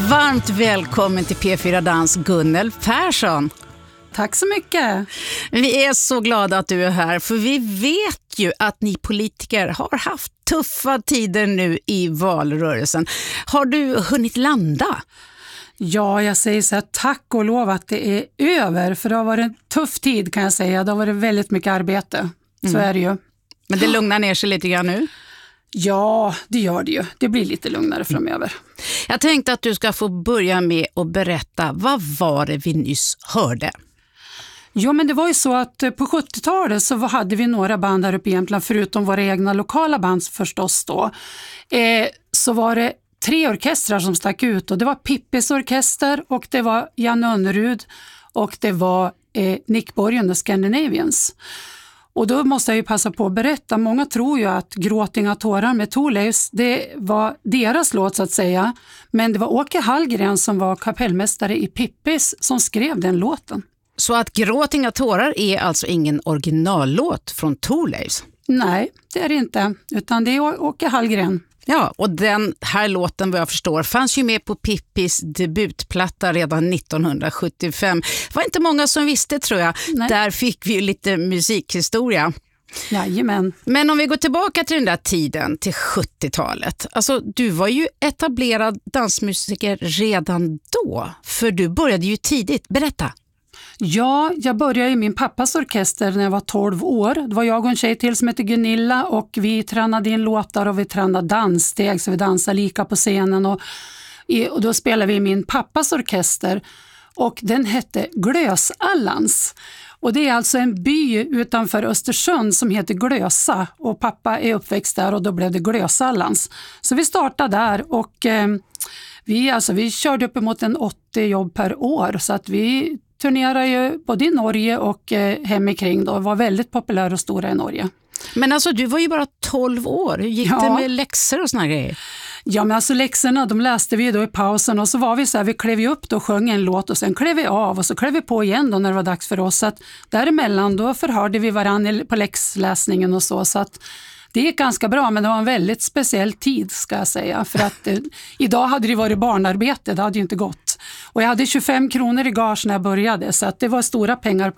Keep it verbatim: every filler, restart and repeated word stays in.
Varmt välkommen till P fyra Dans, Gunnel Persson. Tack så mycket. Vi är så glada att du är här, för vi vet ju att ni politiker har haft tuffa tider nu i valrörelsen. Har du hunnit landa? Ja, jag säger så här, tack och lov att det är över, för det har varit en tuff tid kan jag säga. Det har varit väldigt mycket arbete, så mm. är det ju. Men det lugnar ner sig lite grann nu? Ja, det gör det ju. Det blir lite lugnare framöver. Jag tänkte att du ska få börja med att berätta, vad var det vi nyss hörde? Ja, men det var ju så att på sjuttiotalet så hade vi några band här uppe i Jämtland, förutom våra egna lokala band förstås då. Eh, så var det tre orkestrar som stack ut, och det var Pippis orkester, och det var Jan Önnerud, och det var eh, Nick Borgen och Scandinavians. Och då måste jag ju passa på att berätta, många tror ju att Gråtinga tårar med Thorleifs, det var deras låt så att säga, men det var Åke Hallgren som var kapellmästare i Pippis som skrev den låten. Så att Gråtinga tårar är alltså ingen originallåt från Thorleifs? Nej, det är det inte, utan det är Åke Hallgren. Ja, och den här låten, vad jag förstår, fanns ju med på Pippis debutplatta redan nittonhundrasjuttiofem. Det var inte många som visste, tror jag. Nej. Där fick vi ju lite musikhistoria. Jajamän. Men om vi går tillbaka till den där tiden, till sjuttiotalet. Alltså, du var ju etablerad dansmusiker redan då, för du började ju tidigt. Berätta. Ja, jag började i min pappas orkester när jag var tolv år. Det var jag och en tjej till som hette Gunilla, och vi tränade in låtar och vi tränade danssteg, så vi dansade lika på scenen. Och, och då spelade vi i min pappas orkester, och den hette Glösallans. Och det är alltså en by utanför Östersund som heter Glösa, och pappa är uppväxt där, och då blev det Glösallans. Så vi startade där, och eh, vi, alltså, vi körde upp emot en åttio jobb per år, så att vi turnerar ju både i Norge och eh, hemikring då. Var väldigt populär och stora i Norge. Men alltså, du var ju bara tolv år. Hur gick ja. det med läxor och såna grejer? Ja, men alltså läxorna, de läste vi då i pausen, och så var vi så här, vi klev ju upp då och sjöng en låt, och sen klev vi av, och så klev vi på igen då när det var dags för oss. Så att däremellan då förhörde vi varandra på läxläsningen och så, så att det gick ganska bra, men det var en väldigt speciell tid ska jag säga. För att eh, idag hade det varit barnarbete, det hade ju inte gått. Och jag hade tjugofem kronor i gage när jag började, så att det var stora pengar